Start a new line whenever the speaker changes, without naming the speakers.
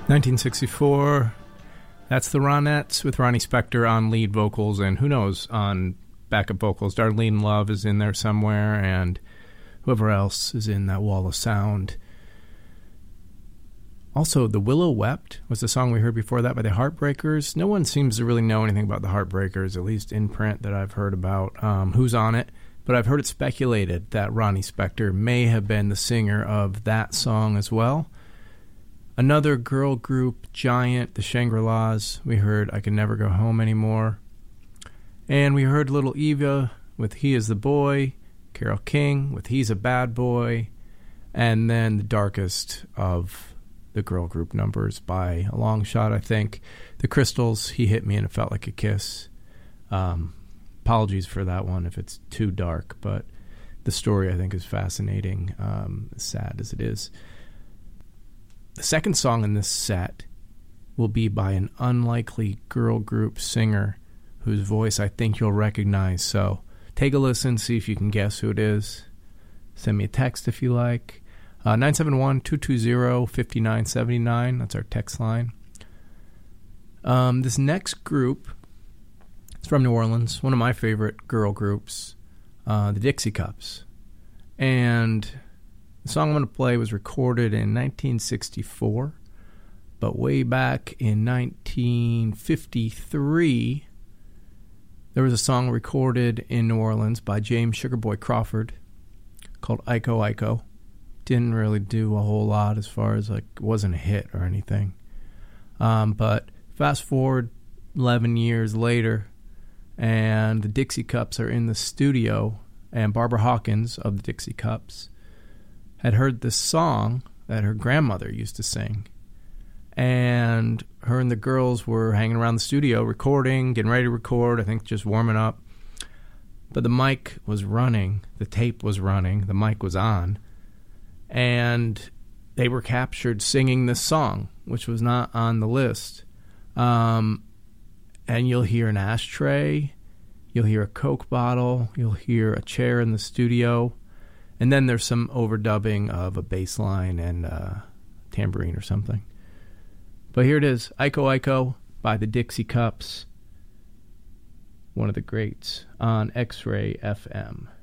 1964. That's the Ronettes with Ronnie Spector on lead vocals, and who knows, on backup vocals. Darlene Love is in there somewhere, and whoever else is in that wall of sound. Also, The Willow Wept was the song we heard before that by the Heartbreakers. No one seems to really know anything about the Heartbreakers, at least in print that I've heard about who's on it. But I've heard it speculated that Ronnie Spector may have been the singer of that song as well. Another girl group giant, the Shangri-Las. We heard I Can Never Go Home Anymore. And we heard Little Eva with He Is the Boy, Carole King with He's a Bad Boy, and then the darkest of the girl group numbers by a long shot, I think, the Crystals, He Hit Me and It Felt Like a Kiss. Apologies for that one if it's too dark, but the story I think is fascinating, as sad as it is. The second song in this set will be by an unlikely girl group singer whose voice I think you'll recognize. So take a listen, see if you can guess who it is. Send me a text if you like. 971-220-5979. That's our text line. This next group is from New Orleans, one of my favorite girl groups, the Dixie Cups. And the song I'm going to play was recorded in 1964, but way back in 1953, there was a song recorded in New Orleans by James Sugarboy Crawford called Iko Iko. Didn't really do a whole lot as far as, like, it wasn't a hit or anything. But fast forward 11 years later, and the Dixie Cups are in the studio, and Barbara Hawkins of the Dixie Cups had heard this song that her grandmother used to sing. And her and the girls were hanging around the studio recording, getting ready to record, I think just warming up. But the mic was running, the tape was running, the mic was on, and they were captured singing this song, which was not on the list. And you'll hear an ashtray, you'll hear a Coke bottle, you'll hear a chair in the studio, and then there's some overdubbing of a bass line and a tambourine or something. But here it is, Iko Iko by the Dixie Cups, one of the greats on X-Ray FM.